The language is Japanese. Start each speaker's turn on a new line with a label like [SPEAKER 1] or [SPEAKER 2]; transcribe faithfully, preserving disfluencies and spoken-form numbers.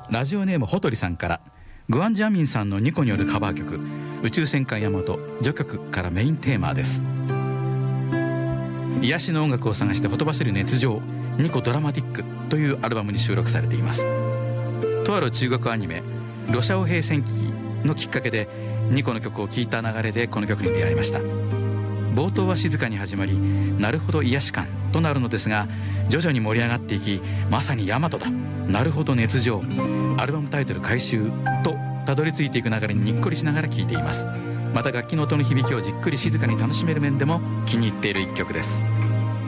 [SPEAKER 1] ラジオネームほとりさんから、グアンジャミンさんのニコによるカバー曲宇宙戦艦ヤマト序曲からメインテーマです。癒しの音楽を探してほとばしる熱情、ニコドラマティックというアルバムに収録されています。とある中国アニメロシアオ兵戦記のきっかけでニコの曲を聴いた流れでこの曲に出会いました。冒頭は静かに始まり、なるほど癒し感となるのですが、徐々に盛り上がっていき、まさにヤマトだ、なるほど熱情、アルバムタイトル回収とたどり着いていく流れににっこりしながら聴いています。また楽器の音の響きをじっくり静かに楽しめる面でも気に入っている一曲です。